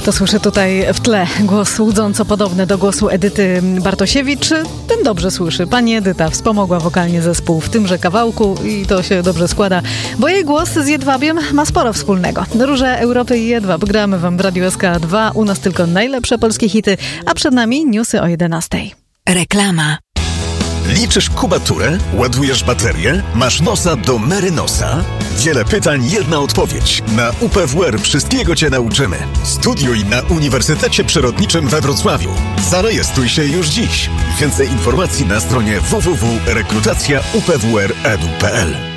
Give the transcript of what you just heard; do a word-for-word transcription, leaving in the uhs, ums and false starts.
Kto słyszy tutaj w tle głos łudząco podobny do głosu Edyty Bartosiewicz, ten dobrze słyszy. Pani Edyta wspomogła wokalnie zespół w tymże kawałku i to się dobrze składa, bo jej głos z Jedwabiem ma sporo wspólnego. Róże Europy i Jedwab gramy wam w Radiu S K dwa. U nas tylko najlepsze polskie hity, a przed nami newsy o jedenastej. Reklama. Liczysz kubaturę? Ładujesz baterię? Masz nosa do Merynosa? Wiele pytań, jedna odpowiedź. Na U P W R wszystkiego Cię nauczymy. Studiuj na Uniwersytecie Przyrodniczym we Wrocławiu. Zarejestruj się już dziś. Więcej informacji na stronie w w w kropka rekrutacja u p w r kropka e d u kropka p l.